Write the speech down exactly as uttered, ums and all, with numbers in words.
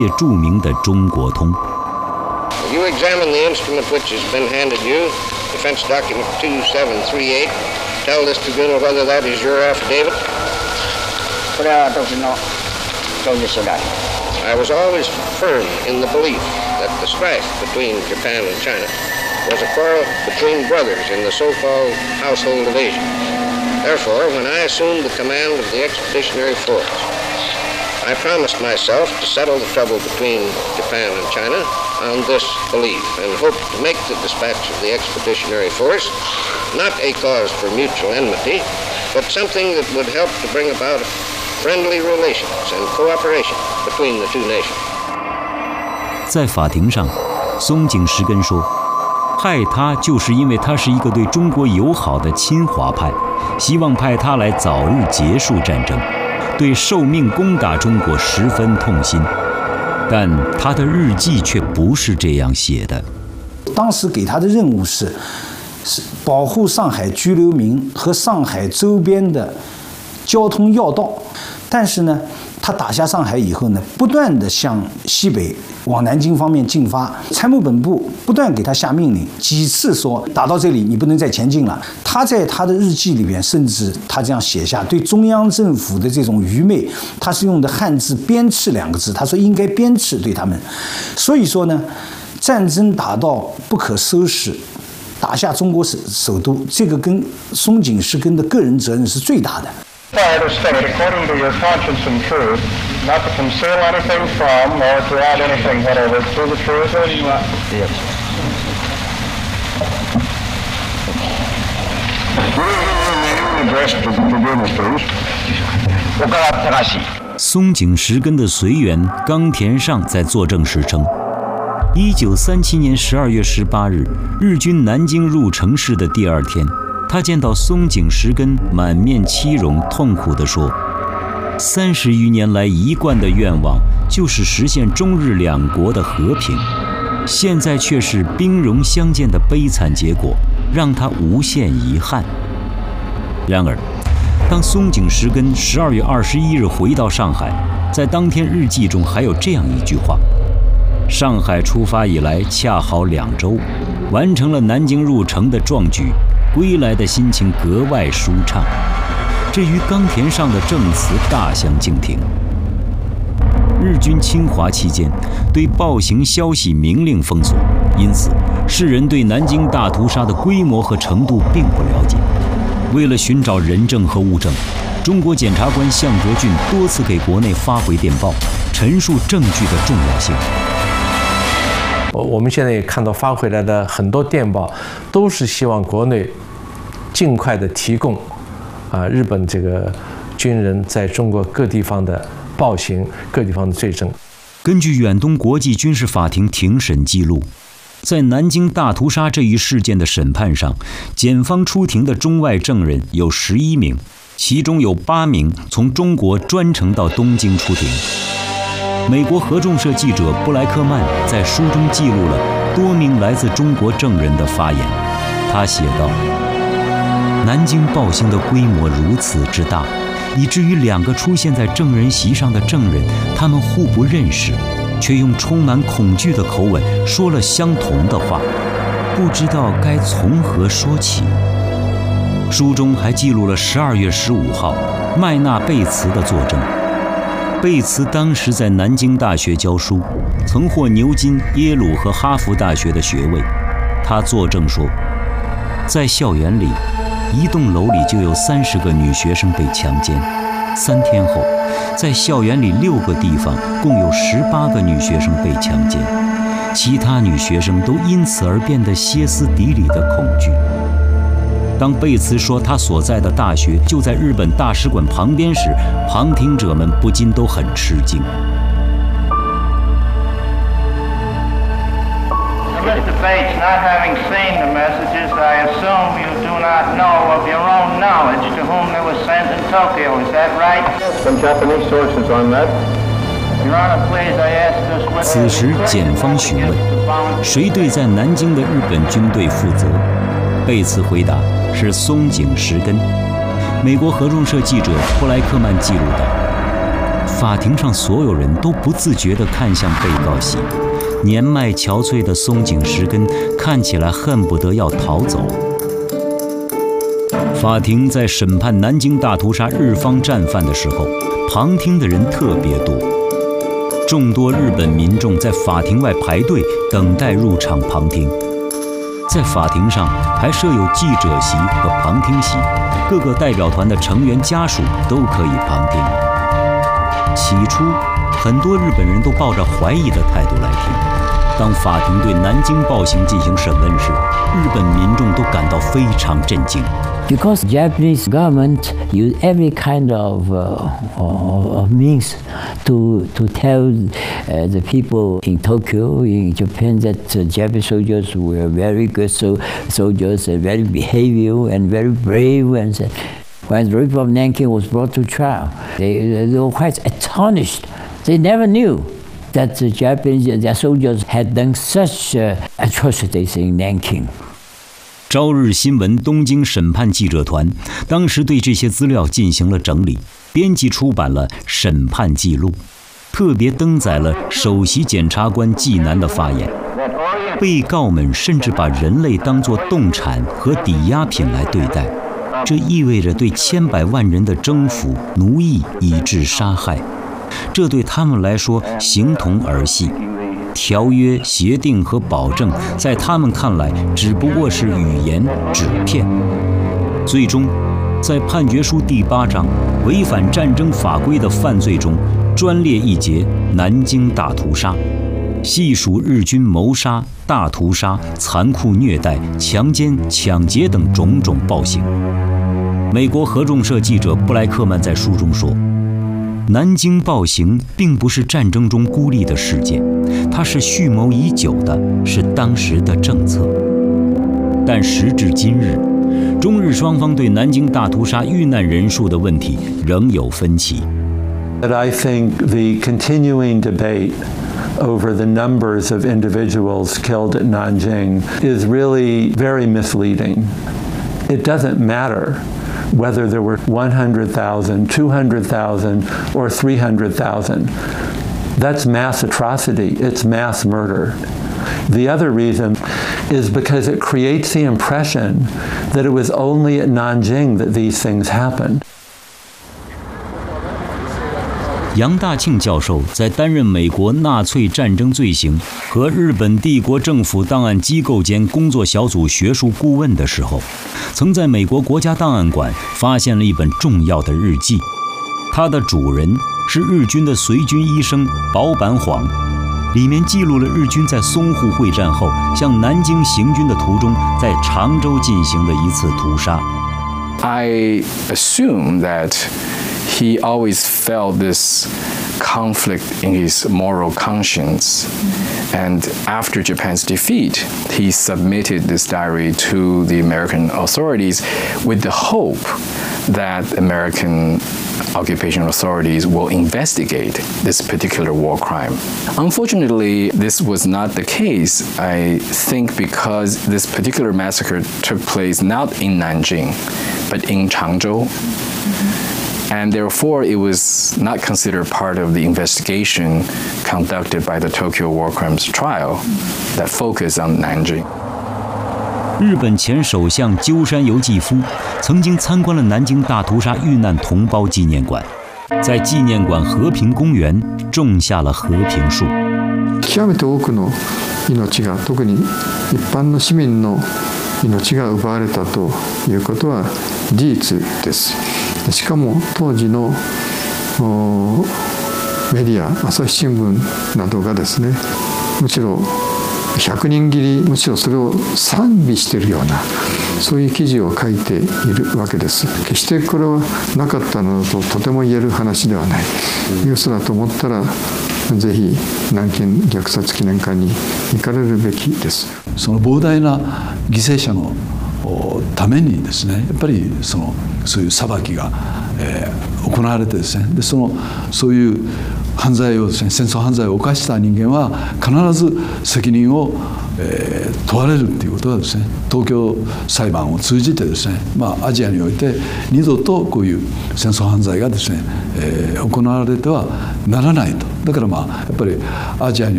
著名的中国通。 You examine the instrument which has been handed you, Defense Document two seven three eight. Tell this tribunal whether that is your affidavit. I was always firm in the belief that the strife between Japan and China was a quarrel between brothers in the so-called household of Asia. Therefore, when I assumed the command of the Expeditionary Force, I promised myself to settle the trouble between Japan and China on this belief, and hoped to make the dispatch of the Expeditionary Force not a cause for mutual enmity, but something that would help to bring about friendly relations and cooperation between the two nations. 在法庭上，松井石根说，害他就是因为他是一个对中国友好的亲华派，希望派他来早日结束战争，对受命攻打中国十分痛心。但他的日记却不是这样写的。 当时给他的任务是，是保护上海居留民和上海周边的交通要道。但是呢，他打下上海以后呢，不断地向西北往南京方面进发。参谋本部不断给他下命令，几次说打到这里你不能再前进了。他在他的日记里边，甚至他这样写下对中央政府的这种愚昧，他是用的汉字鞭笞两个字，他说应该鞭笞对他们。所以说呢，战争打到不可收拾，打下中国首首都，这个跟松井石根的个人责任是最大的。 Required to state, according to your conscience and truth, not to conceal anything from nor to add anything whatever to the truth. Yes. Address to the tribunal, please. 松井石根的随员冈田尚在作证时称，一九三七年十二月十八日，日军南京入城市的第二天，他见到松井石根满面凄容，痛苦地说：“三十余年来一贯的愿望就是实现中日两国的和平，现在却是兵戎相见的悲惨结果，让他无限遗憾。”然而，当松井石根十二月二十一日回到上海，在当天日记中还有这样一句话：“上海出发以来恰好两周，完成了南京入城的壮举。”归来的心情格外舒畅，这与冈田上的证词大相径庭。日军侵华期间，对暴行消息明令封锁，因此世人对南京大屠杀的规模和程度并不了解。为了寻找人证和物证，中国检察官向德俊多次给国内发回电报，陈述证据的重要性。 我们现在也看到发回来的很多电报，都是希望国内尽快的提供啊日本这个军人在中国各地方的暴行、各地方的罪证。 根据远东国际军事法庭庭审记录，在南京大屠杀这一事件的审判上，检方出庭的中外证人有十一名，其中有八名从中国专程到东京出庭。美国合众社记者布莱克曼在书中记录了多名来自中国证人的发言。他写道：“南京暴行的规模如此之大，以至于两个出现在证人席上的证人，他们互不认识，却用充满恐惧的口吻说了相同的话，不知道该从何说起。”书中还记录了十二月十五号麦纳贝茨的作证。贝茨当时在南京大学教书，曾获牛津、耶鲁和哈佛大学的学位。他作证说，在校园里，一栋楼里就有三十个女学生被强奸。三天后，在校园里六个地方共有十八个女学生被强奸，其他女学生都因此而变得歇斯底里的恐惧。当贝茨说他所在的大学就在日本大使馆旁边时，旁听者们不禁都很吃惊。 Mister Bates, not having seen the messages, I assume you do not know of your own knowledge to whom they were sent in Tokyo. Is that right? Some Japanese sources on that. Your Honor, please, I ask this witness. 此时，检方询问谁对在南京的日本军队负责？贝茨回答是松井石根。美国合众社记者布莱克曼记录道： 法庭上所有人都不自觉地看向被告席，年迈憔悴的松井石根看起来恨不得要逃走。法庭在审判南京大屠杀日方战犯的时候，旁听的人特别多，众多日本民众在法庭外排队等待入场旁听。在法庭上还设有记者席和旁听席，各个代表团的成员家属都可以旁听。起初，很多日本人都抱着怀疑的态度来听。当法庭对南京暴行进行审问时，日本民众都感到非常震惊。 Because Japanese government use every kind of uh, of means to to tell uh, the people in Tokyo, in Japan, that uh, Japanese soldiers were very good so soldiers, and very behavioral and very brave. And so, when the rape of Nanking was brought to trial, they, they were quite astonished. They never knew that the Japanese their soldiers had done such uh, atrocities in Nanking. 朝日新闻东京审判记者团当时对这些资料进行了整理，编辑出版了审判记录，特别登载了首席检察官纪南的发言。被告们甚至把人类当作动产和抵押品来对待，这意味着对千百万人的征服、奴役以致杀害，这对他们来说形同儿戏。条约、协定和保证在他们看来只不过是语言、纸片。最终，在判决书第八章违反战争法规的犯罪中，专列一节南京大屠杀，细数日军谋杀、大屠杀、残酷虐待、强奸、抢劫等种种暴行。美国合众社记者布莱克曼在书中说，南京暴行并不是战争中孤立的事件，它是蓄谋已久的，是当时的政策。但时至今日，中日双方对南京大屠杀遇难人数的问题仍有分歧。 But I think the continuing debate over the numbers of individuals killed at Nanjing is really very misleading. It doesn't matter whether there were one hundred thousand, two hundred thousand, or three hundred thousand. That's mass atrocity. It's mass murder. The other reason is because it creates the impression that it was only at Nanjing that these things happened. 杨大庆教授在担任美国纳粹战争罪行和日本帝国政府档案机构间工作小组学术顾问的时候，曾在美国国家档案馆发现了一本重要的日记，它的主人是日军的随军医生保坂晃，里面记录了日军在淞沪会战后向南京行军的途中，在常州进行的一次屠杀。 I assume that he always felt this conflict in his moral conscience. And after Japan's defeat, he submitted this diary to the American authorities with the hope that American occupation authorities will investigate this particular war crime. Unfortunately, this was not the case, I think, because this particular massacre took place not in Nanjing, but in Changzhou. And therefore, it was not considered part of the investigation conducted by the Tokyo War Crimes Trial that focused on Nanjing. 日本前首相鸠山由纪夫曾经参观了南京大屠杀遇难同胞纪念馆，在纪念馆和平公园种下了和平树。 極めて多くの命が、特に一般の市民の命が奪われたということは事実です。しかも当時のメディア、朝日新聞などがですね、むしろ百人斬り、むしろそれを賛美しているような、そういう記事を書いているわけです。決してこれはなかったのだととても言える話ではない。ニュースだと思ったら、ぜひ南京虐殺記念館に行かれるべきです。 その膨大な犠牲者のためにですね、やっぱりそのそういう裁きが、えー、行われてですね、でそのそういう犯罪をですね、戦争犯罪を犯した人間は必ず責任を、えー、問われるっていうことはですね、東京裁判を通じてですね、まあ、アジアにおいて二度とこういう戦争犯罪がですね、えー、行われてはならないと。だからまあやっぱりアジアに